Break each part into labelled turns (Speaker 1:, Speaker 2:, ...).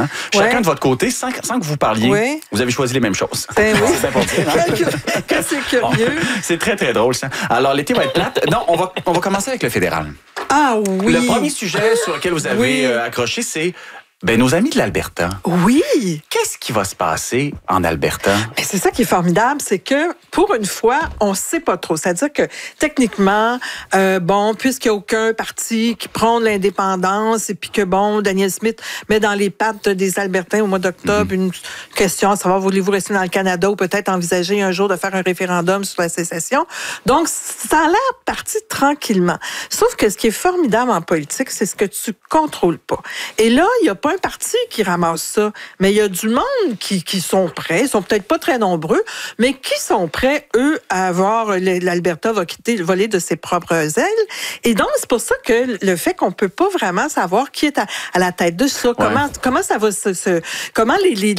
Speaker 1: Hein? Chacun de votre côté, sans que vous parliez, vous avez choisi les mêmes choses.
Speaker 2: Ben oui.
Speaker 1: C'est important. Hein?
Speaker 2: Que c'est curieux.
Speaker 1: Bon, c'est très, très drôle, ça. Alors, l'été va être plate. Non, on va commencer avec le fédéral.
Speaker 2: Ah oui.
Speaker 1: Le premier sujet sur lequel vous avez accroché, c'est nos amis de l'Alberta.
Speaker 2: Oui.
Speaker 1: Qu'est-ce qui va se passer en Alberta?
Speaker 2: Mais c'est ça qui est formidable, c'est que pour une fois, on ne sait pas trop. C'est-à-dire que techniquement, puisqu'il n'y a aucun parti qui prône l'indépendance et puis que, Daniel Smith met dans les pattes des Albertains au mois d'octobre une question à savoir, voulez-vous rester dans le Canada ou peut-être envisager un jour de faire un référendum sur la sécession? Donc, ça a l'air parti tranquillement. Sauf que ce qui est formidable en politique, c'est ce que tu contrôles pas. Et là, il n'y a pas un parti qui ramasse ça, mais il y a du monde qui sont prêts, ils sont peut-être pas très nombreux, mais qui sont prêts, eux, à avoir l'Alberta voler de ses propres ailes. Et donc, c'est pour ça que le fait qu'on peut pas vraiment savoir qui est à la tête de ça, comment ça va comment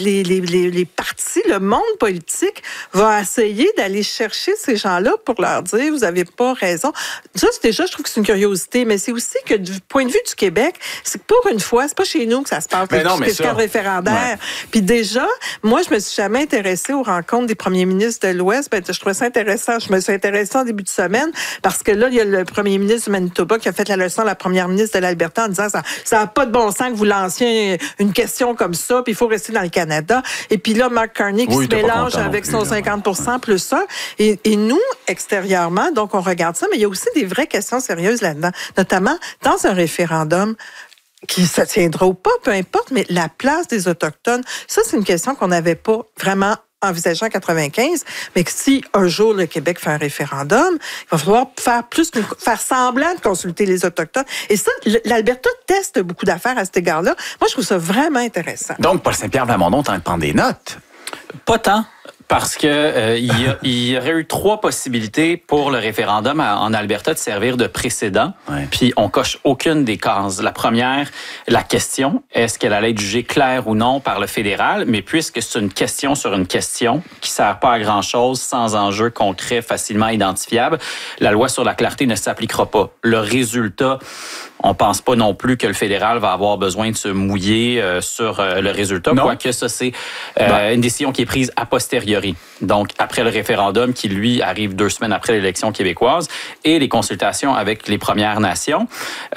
Speaker 2: les partis, le monde politique va essayer d'aller chercher ces gens-là pour leur dire, vous avez pas raison. Ça, déjà, je trouve que c'est une curiosité, mais c'est aussi que du point de vue du Québec, c'est que pour une fois, c'est pas chez nous que ça se passe, le cadre référendaire. Puis déjà, moi, je me suis jamais intéressée aux rencontres des premiers ministres de l'Ouest. Je trouvais ça intéressant. Je me suis intéressée en début de semaine parce que là, il y a le premier ministre du Manitoba qui a fait la leçon à la première ministre de l'Alberta en disant ça n'a pas de bon sens que vous lanciez une question comme ça, puis il faut rester dans le Canada. Et puis là, Mark Carney qui se mélange avec son 50% plus 1. Et nous, extérieurement, donc on regarde ça, mais il y a aussi des vraies questions sérieuses là-dedans, notamment dans un référendum qui se tiendra ou pas, peu importe, mais la place des Autochtones, ça, c'est une question qu'on n'avait pas vraiment envisagée en 95, mais que si un jour le Québec fait un référendum, il va falloir faire semblant de consulter les Autochtones. Et ça, l'Alberta teste beaucoup d'affaires à cet égard-là. Moi, je trouve ça vraiment intéressant.
Speaker 1: Donc, Paul Saint-Pierre Plamondon est en train de prendre des notes.
Speaker 3: Pas tant. Parce que il y aurait eu 3 possibilités pour le référendum en Alberta de servir de précédent. Puis on coche aucune des cases. La première, la question, est-ce qu'elle allait être jugée claire ou non par le fédéral? Mais puisque c'est une question sur une question qui sert pas à grand-chose, sans enjeu concret, facilement identifiable, la loi sur la clarté ne s'appliquera pas. Le résultat, on pense pas non plus que le fédéral va avoir besoin de se mouiller sur le résultat, quoique ça, c'est une décision qui est prise a posteriori. Donc, après le référendum qui, lui, arrive 2 semaines après l'élection québécoise et les consultations avec les Premières Nations,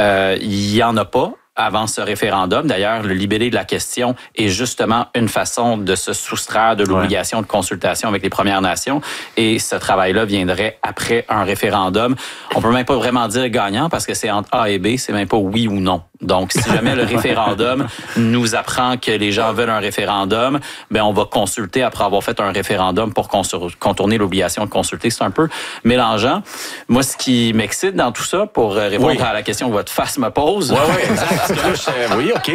Speaker 3: il y en a pas avant ce référendum. D'ailleurs, le libellé de la question est justement une façon de se soustraire de l'obligation de consultation avec les Premières Nations. Et ce travail-là viendrait après un référendum. On peut même pas vraiment dire gagnant parce que c'est entre A et B, c'est même pas oui ou non. Donc, si jamais le référendum nous apprend que les gens veulent un référendum, on va consulter après avoir fait un référendum pour contourner l'obligation de consulter. C'est un peu mélangeant. Moi, ce qui m'excite dans tout ça, pour répondre à la question que votre face me pose...
Speaker 1: Oui, OK.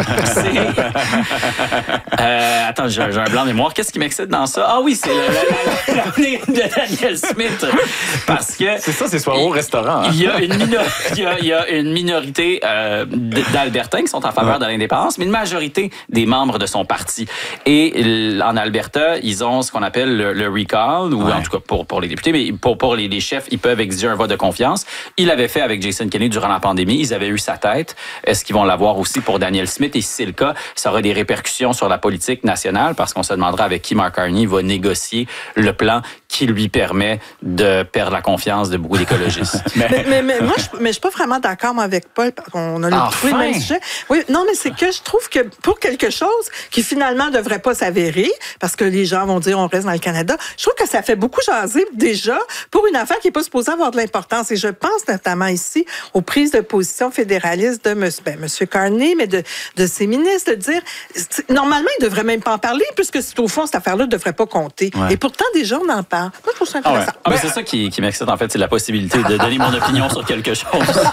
Speaker 3: Attends, j'ai un blanc de mémoire. Qu'est-ce qui m'excite dans ça? Ah oui, c'est l'avenir de Daniel Smith. Parce que...
Speaker 1: C'est ça, c'est soir au restaurant. Hein?
Speaker 3: Il y a une minorité d'Albertains qui sont en faveur de l'indépendance, mais une majorité des membres de son parti. Et en Alberta, ils ont ce qu'on appelle le recall, ou en tout cas pour les députés, mais pour les chefs, ils peuvent exiger un vote de confiance. Ils l'avaient fait avec Jason Kenney durant la pandémie. Ils avaient eu sa tête. Est-ce qu'ils vont l'avoir aussi pour Daniel Smith? Et si c'est le cas, ça aurait des répercussions sur la politique nationale parce qu'on se demandera avec qui Mark Carney va négocier le plan qui lui permet de perdre la confiance de beaucoup d'écologistes.
Speaker 2: mais moi, je suis pas vraiment d'accord avec Paul. On a trouvé le même sujet. Oui, non, mais c'est que je trouve que pour quelque chose qui finalement devrait pas s'avérer, parce que les gens vont dire on reste dans le Canada, je trouve que ça fait beaucoup jaser déjà pour une affaire qui est pas supposée avoir de l'importance. Et je pense notamment ici aux prises de position fédéralistes de M. Carney, mais de ses ministres, de dire normalement, ils devraient même pas en parler puisque au fond, cette affaire-là ne devrait pas compter. Et pourtant, déjà, on en parle. Moi, je trouve ça intéressant.
Speaker 3: C'est ça qui m'excite, en fait, c'est la possibilité de donner mon opinion sur quelque chose.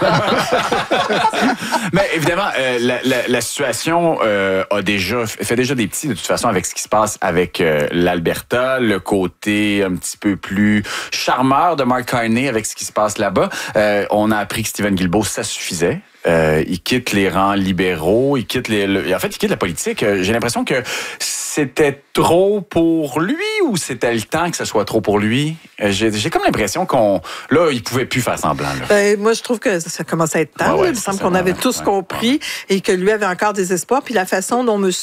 Speaker 1: Mais évidemment, la situation fait déjà des petits, de toute façon, avec ce qui se passe avec l'Alberta, le côté un petit peu plus charmeur de Mark Carney avec ce qui se passe là-bas. On a appris que Stephen Guilbeault, ça suffisait. Il quitte les rangs libéraux, il quitte la politique. J'ai l'impression que c'était trop pour lui ou c'était le temps que ce soit trop pour lui? J'ai comme l'impression il pouvait plus faire semblant. Là.
Speaker 2: Moi, je trouve que ça commence à être temps. Il me semble qu'on avait tous compris et que lui avait encore des espoirs. Puis la façon dont M.